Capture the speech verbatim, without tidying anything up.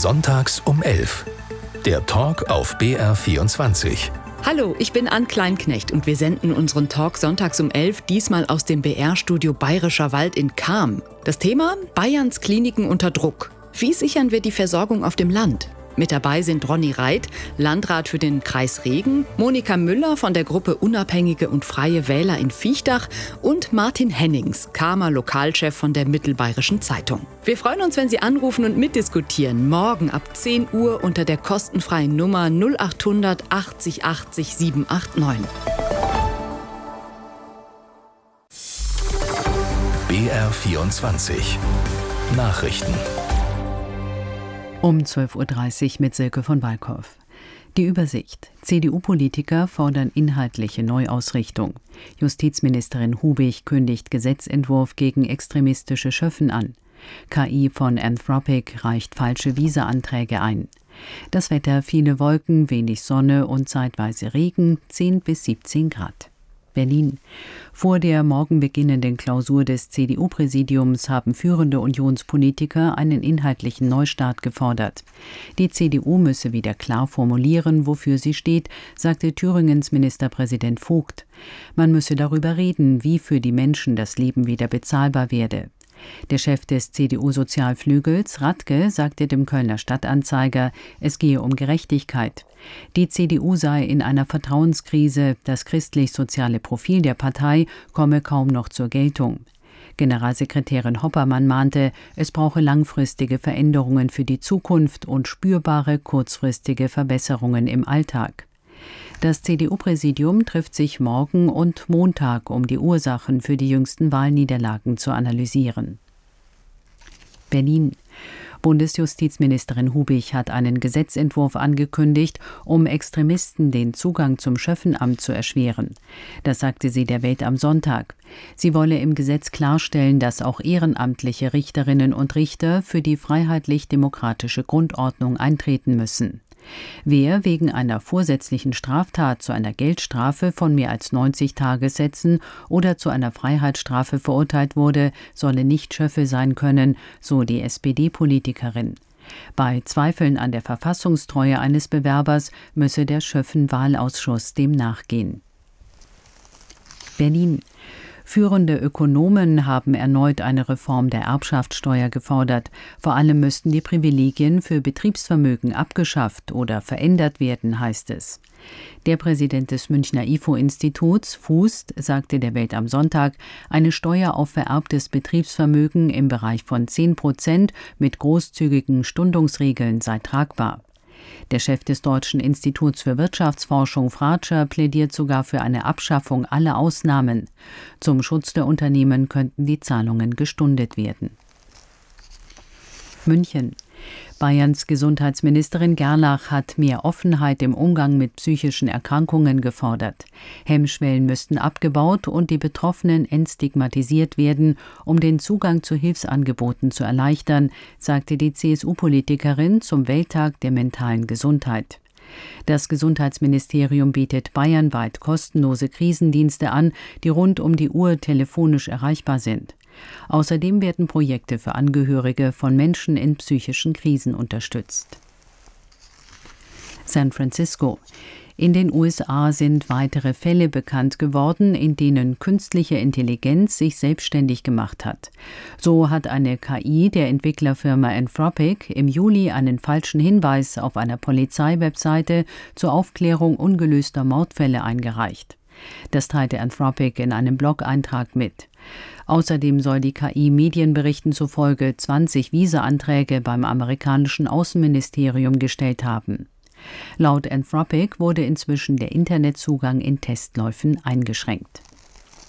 Sonntags um elf. Der Talk auf B R vierundzwanzig. Hallo, ich bin Ann Kleinknecht und wir senden unseren Talk sonntags um elf, diesmal aus dem B R-Studio Bayerischer Wald in Cham. Das Thema: Bayerns Kliniken unter Druck. Wie sichern wir die Versorgung auf dem Land? Mit dabei sind Ronny Reit, Landrat für den Kreis Regen, Monika Müller von der Gruppe Unabhängige und Freie Wähler in Viechtach und Martin Hennings, Chamer Lokalchef von der Mittelbayerischen Zeitung. Wir freuen uns, wenn Sie anrufen und mitdiskutieren. Morgen ab zehn Uhr unter der kostenfreien Nummer null acht hundert achtzig achtzig sieben acht neun. B R vierundzwanzig. Nachrichten. Um zwölf Uhr dreißig mit Silke von Walkow. Die Übersicht. C D U-Politiker fordern inhaltliche Neuausrichtung. Justizministerin Hubig kündigt Gesetzentwurf gegen extremistische Schöffen an. K I von Anthropic reicht falsche Visa-Anträge ein. Das Wetter: viele Wolken, wenig Sonne und zeitweise Regen, zehn bis siebzehn Grad. Berlin. Vor der morgen beginnenden Klausur des C D U-Präsidiums haben führende Unionspolitiker einen inhaltlichen Neustart gefordert. Die C D U müsse wieder klar formulieren, wofür sie steht, sagte Thüringens Ministerpräsident Vogt. Man müsse darüber reden, wie für die Menschen das Leben wieder bezahlbar werde. Der Chef des C D U-Sozialflügels, Radke, sagte dem Kölner Stadtanzeiger, es gehe um Gerechtigkeit. Die C D U sei in einer Vertrauenskrise, das christlich-soziale Profil der Partei komme kaum noch zur Geltung. Generalsekretärin Hoppermann mahnte, es brauche langfristige Veränderungen für die Zukunft und spürbare kurzfristige Verbesserungen im Alltag. Das C D U-Präsidium trifft sich morgen und Montag, um die Ursachen für die jüngsten Wahlniederlagen zu analysieren. Berlin. Bundesjustizministerin Hubig hat einen Gesetzentwurf angekündigt, um Extremisten den Zugang zum Schöffenamt zu erschweren. Das sagte sie der Welt am Sonntag. Sie wolle im Gesetz klarstellen, dass auch ehrenamtliche Richterinnen und Richter für die freiheitlich-demokratische Grundordnung eintreten müssen. Wer wegen einer vorsätzlichen Straftat zu einer Geldstrafe von mehr als neunzig Tagessätzen oder zu einer Freiheitsstrafe verurteilt wurde, solle nicht Schöffe sein können, so die S P D-Politikerin. Bei Zweifeln an der Verfassungstreue eines Bewerbers müsse der Schöffen-Wahlausschuss dem nachgehen. Berlin. Führende Ökonomen haben erneut eine Reform der Erbschaftssteuer gefordert. Vor allem müssten die Privilegien für Betriebsvermögen abgeschafft oder verändert werden, heißt es. Der Präsident des Münchner I F O-Instituts, Fußt, sagte der Welt am Sonntag, eine Steuer auf vererbtes Betriebsvermögen im Bereich von zehn Prozent mit großzügigen Stundungsregeln sei tragbar. Der Chef des Deutschen Instituts für Wirtschaftsforschung, Fratscher, plädiert sogar für eine Abschaffung aller Ausnahmen. Zum Schutz der Unternehmen könnten die Zahlungen gestundet werden. München. Bayerns Gesundheitsministerin Gerlach hat mehr Offenheit im Umgang mit psychischen Erkrankungen gefordert. Hemmschwellen müssten abgebaut und die Betroffenen entstigmatisiert werden, um den Zugang zu Hilfsangeboten zu erleichtern, sagte die C S U-Politikerin zum Welttag der mentalen Gesundheit. Das Gesundheitsministerium bietet bayernweit kostenlose Krisendienste an, die rund um die Uhr telefonisch erreichbar sind. Außerdem werden Projekte für Angehörige von Menschen in psychischen Krisen unterstützt. San Francisco. In den U S A sind weitere Fälle bekannt geworden, in denen künstliche Intelligenz sich selbstständig gemacht hat. So hat eine K I der Entwicklerfirma Anthropic im Juli einen falschen Hinweis auf einer Polizeiwebseite zur Aufklärung ungelöster Mordfälle eingereicht. Das teilte Anthropic in einem Blog-Eintrag mit. Außerdem soll die K I Medienberichten zufolge zwanzig Visa-Anträge beim amerikanischen Außenministerium gestellt haben. Laut Anthropic wurde inzwischen der Internetzugang in Testläufen eingeschränkt.